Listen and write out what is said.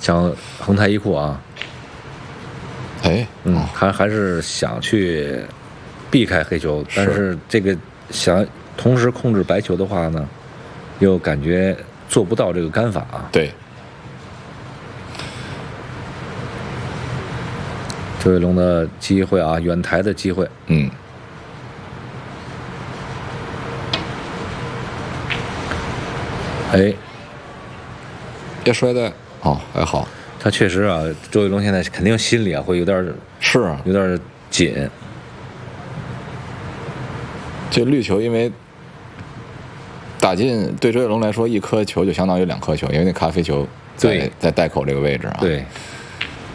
像恒泰一库啊， 哎， 还是想去避开黑球，但是这个想同时控制白球的话呢，又感觉做不到这个杆法啊。 对， 周跃龙的机会啊，远台的机会。哎， 别摔在还好。 他确实啊，周跃龙现在肯定心里啊会有点有点紧。 这绿球因为打进，对周跃龙来说，一颗球就相当于2颗球，因为那咖啡球在袋口这个位置啊。 对。